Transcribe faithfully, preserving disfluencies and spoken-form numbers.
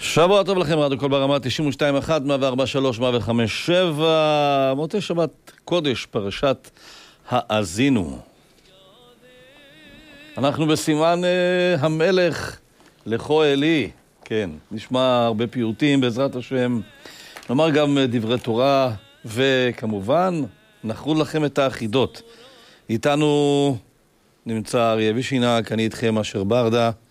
שבוע טוב לכם, רדיו כל ברמה תשעים ושתיים אחת, מאה וארבע שלוש, מאה וחמש שבע, מוצאי שבת קודש, פרשת האזינו. אנחנו בסימן uh, המלך לכו אלי, כן, נשמע הרבה פיוטים בעזרת השם, נאמר גם דברי תורה, וכמובן נחול לכם את האחידות. איתנו נמצא אריה וישינק, אני איתכם אשר ברדה,